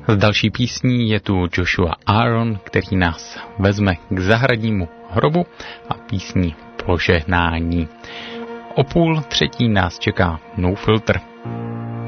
Z další písní je tu Joshua Aaron, který nás vezme k zahradnímu hrobu a písní Požehnání. O 2:30 nás čeká No Filter.